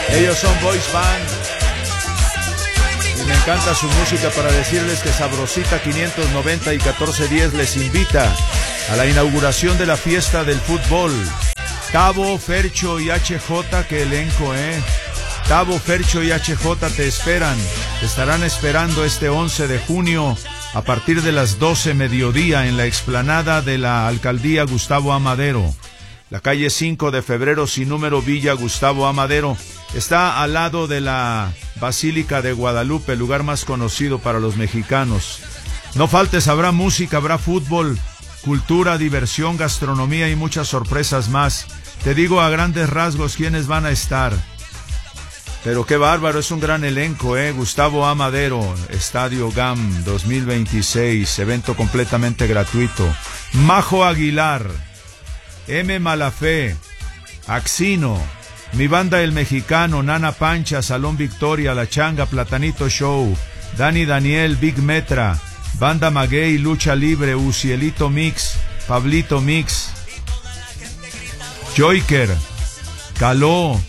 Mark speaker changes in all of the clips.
Speaker 1: Ellos son Boys Band y me encanta su música para decirles que Sabrosita 590 y 1410 les invita a la inauguración de la fiesta del fútbol. Tavo, Fercho y HJ, qué elenco, Tavo, Fercho y HJ te estarán esperando este 11 de junio a partir de las 12 mediodía en la explanada de la Alcaldía Gustavo A. Madero. La calle 5 de febrero sin número, Villa Gustavo A. Madero. Está al lado de la Basílica de Guadalupe, el lugar más conocido para los mexicanos. No faltes, habrá música, habrá fútbol, cultura, diversión, gastronomía y muchas sorpresas más. Te digo a grandes rasgos quiénes van a estar. Pero qué bárbaro, es un gran elenco, Gustavo A. Madero, Estadio GAM 2026, evento completamente gratuito. Majo Aguilar, M. Malafé, Axino, Mi Banda El Mexicano, Nana Pancha, Salón Victoria, La Changa, Platanito Show, Dani Daniel, Big Metra, Banda Maguey, Lucha Libre, Ucielito Mix, Pablito Mix, Joiker, Caló.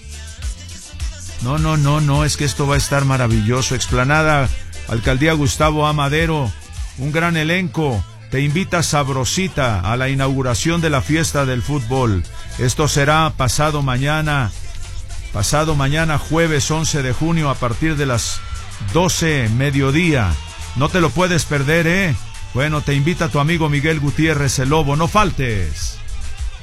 Speaker 1: No, es que esto va a estar maravilloso. Explanada, Alcaldía Gustavo A. Madero, un gran elenco. Te invita Sabrosita a la inauguración de la fiesta del fútbol. Esto será pasado mañana jueves 11 de junio a partir de las 12 mediodía. No te lo puedes perder, Bueno, te invita tu amigo Miguel Gutiérrez el Lobo. No faltes.